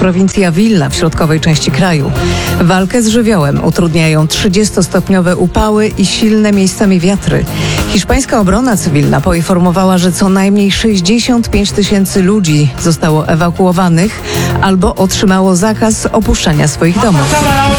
prowincji Avila w środkowej części kraju. Walkę z żywiołem utrudniają 30-stopniowe upały i silne miejscami wiatry. Hiszpańska obrona cywilna poinformowała, że co najmniej 65 000 ludzi zostało ewakuowanych albo otrzymało zakaz opuszczania swoich domów.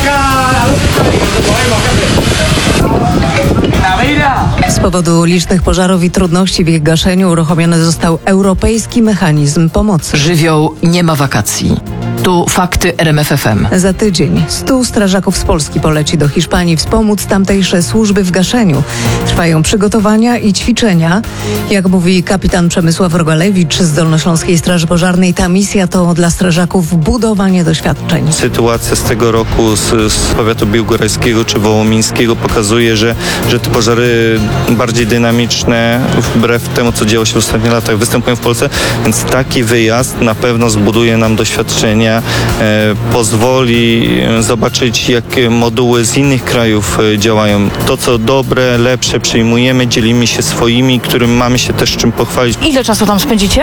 Z powodu licznych pożarów i trudności w ich gaszeniu uruchomiony został europejski mechanizm pomocy. Żywioł nie ma wakacji. Tu fakty RMF FM. Za tydzień 100 strażaków z Polski poleci do Hiszpanii wspomóc tamtejsze służby w gaszeniu. Trwają przygotowania i ćwiczenia. Jak mówi kapitan Przemysław Rogalewicz z Dolnośląskiej Straży Pożarnej, ta misja to dla strażaków budowanie doświadczeń. Sytuacja z tego roku z powiatu biłgorajskiego czy wołomińskiego pokazuje, że te pożary bardziej dynamiczne, wbrew temu, co działo się w ostatnich latach, występują w Polsce, więc taki wyjazd na pewno zbuduje nam doświadczenia, pozwoli zobaczyć, jak moduły z innych krajów działają. To, co dobre, lepsze przyjmujemy, dzielimy się swoimi, którym mamy się też czym pochwalić. Ile czasu tam spędzicie?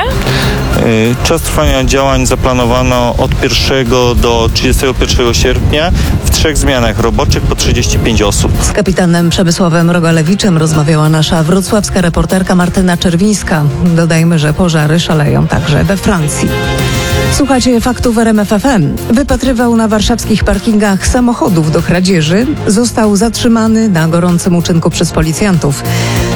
Czas trwania działań zaplanowano od 1 do 31 sierpnia w 3 zmianach roboczych po 35 osób. Z kapitanem Przemysławem Rogalewiczem rozmawiała nasza wrocławska reporterka Martyna Czerwińska. Dodajmy, że pożary szaleją także we Francji. Słuchajcie faktów RMF FM. Wypatrywał na warszawskich parkingach samochodów do kradzieży. Został zatrzymany na gorącym uczynku przez policjantów.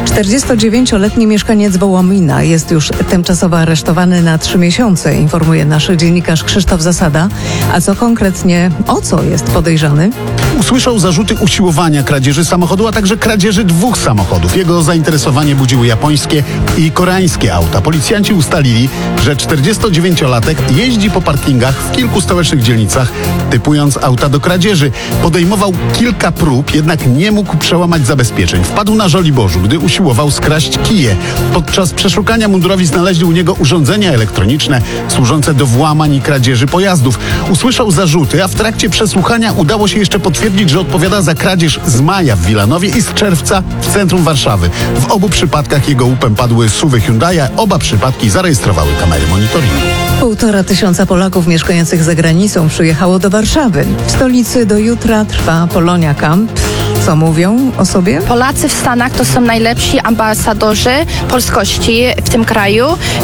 49-letni mieszkaniec Wołomina jest już tymczasowo aresztowany na 3 miesiące, informuje nasz dziennikarz Krzysztof Zasada. A co konkretnie, o co jest podejrzany? Usłyszał zarzuty usiłowania kradzieży samochodu, a także kradzieży 2 samochodów. Jego zainteresowanie budziły japońskie i koreańskie auta. Policjanci ustalili, że 49-latek jeździ po parkingach w kilku stołecznych dzielnicach, typując auta do kradzieży. Podejmował kilka prób, jednak nie mógł przełamać zabezpieczeń. Wpadł na Żoliborzu, gdy usiłował skraść kije. Podczas przeszukania mundurowi znaleźli u niego urządzenia elektroniczne służące do włamań i kradzieży pojazdów. Usłyszał zarzuty, a w trakcie przesłuchania udało się jeszcze potwierdzić, że odpowiada za kradzież z maja w Wilanowie i z czerwca w centrum Warszawy. W obu przypadkach jego łupem padły SUV-y Hyundai. Oba przypadki zarejestrowały kamery monitoringu. 1500 Polaków mieszkających za granicą przyjechało do Warszawy. W stolicy do jutra trwa Polonia Camp. Co mówią o sobie? Polacy w Stanach to są najlepsi ambasadorzy polskości w tym kraju.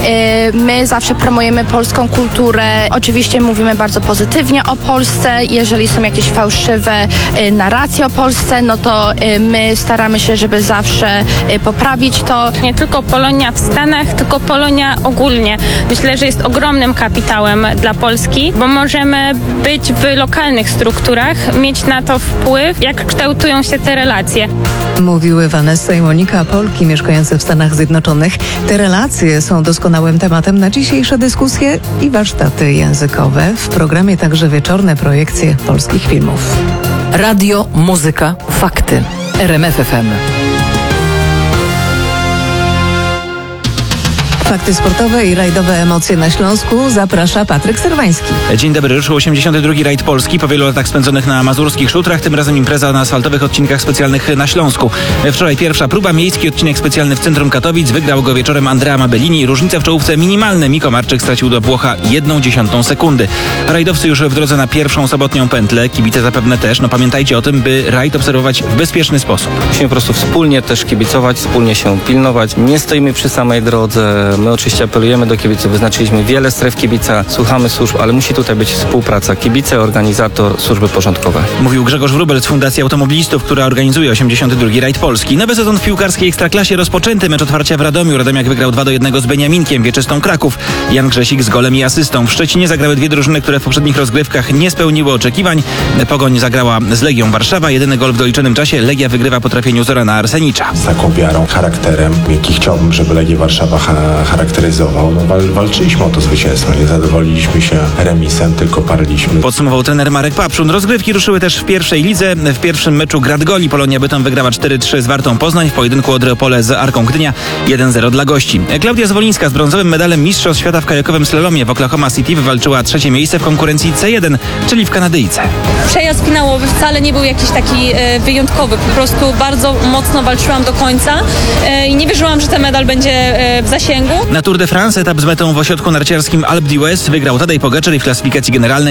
My zawsze promujemy polską kulturę. Oczywiście mówimy bardzo pozytywnie o Polsce. Jeżeli są jakieś fałszywe narracje o Polsce, no to my staramy się, żeby zawsze poprawić to. Nie tylko Polonia w Stanach, tylko Polonia ogólnie. Myślę, że jest ogromnym kapitałem dla Polski, bo możemy być w lokalnych strukturach, mieć na to wpływ, jak kształtują się te relacje. Mówiły Vanessa i Monika, Polki mieszkające w Stanach Zjednoczonych. Te relacje są doskonałym tematem na dzisiejsze dyskusje i warsztaty językowe. W programie także wieczorne projekcje polskich filmów. Radio, muzyka, fakty. RMF FM. Fakty sportowe i rajdowe emocje na Śląsku zaprasza Patryk Serwański. Dzień dobry, ruszył 82. rajd Polski. Po wielu latach spędzonych na mazurskich szutrach, tym razem impreza na asfaltowych odcinkach specjalnych na Śląsku. Wczoraj pierwsza próba, miejski odcinek specjalny w centrum Katowic. Wygrał go wieczorem Andrea Mabellini. Różnica w czołówce minimalne. Miko Marczyk stracił do Włocha 1/10 sekundy. Rajdowcy już w drodze na pierwszą sobotnią pętlę. Kibice zapewne też. No pamiętajcie o tym, by rajd obserwować w bezpieczny sposób. Musimy po prostu wspólnie też kibicować, wspólnie się pilnować. Nie stoimy przy samej drodze. My oczywiście apelujemy do kibiców, wyznaczyliśmy wiele stref kibica, słuchamy służb, ale musi tutaj być współpraca. Kibice, organizator, służby porządkowe. Mówił Grzegorz Wróbel z Fundacji Automobilistów, która organizuje 82. rajd Polski. Nowy sezon w piłkarskiej Ekstraklasie rozpoczęty. Mecz otwarcia w Radomiu. Radomiak wygrał 2-1 z Beniaminkiem, wieczystą Kraków. Jan Grzesik z golem i asystą. W Szczecinie zagrały 2 drużyny, które w poprzednich rozgrywkach nie spełniły oczekiwań. Pogoń zagrała z Legią Warszawa. Jedyny gol w doliczonym czasie. Legia wygrywa po trafieniu Zorana Arsenicza. Z taką wiarą, charakterem, jaki chciałbym, żeby Legia Warszawa charakteryzował. Walczyliśmy o to zwycięstwo. Nie zadowoliliśmy się remisem, tylko parliśmy. Podsumował trener Marek Papszun. Rozgrywki ruszyły też w pierwszej lidze. W pierwszym meczu Grad Goli Polonia Bytom wygrała 4-3 z Wartą Poznań. W pojedynku Odry Opole z Arką Gdynia 1-0 dla gości. Klaudia Zwolińska z brązowym medalem Mistrzostw Świata w kajakowym slalomie w Oklahoma City wywalczyła 3. miejsce w konkurencji C1, czyli w Kanadyjce. Przejazd finałowy wcale nie był jakiś taki wyjątkowy. Po prostu bardzo mocno walczyłam do końca i nie wierzyłam, że ten medal będzie w zasięgu. Na Tour de France etap z metą w ośrodku narciarskim Alpe d'Huez wygrał Tadej Pogačar i w klasyfikacji generalnej